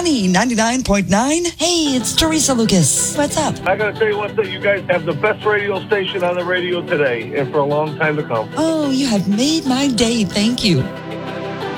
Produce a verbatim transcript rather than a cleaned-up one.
Sunny ninety-nine point nine. Hey, it's Teresa Lucas. What's up? I gotta tell you one thing, you guys have the best radio station on the radio today and for a long time to come. Oh, you have made my day. Thank you.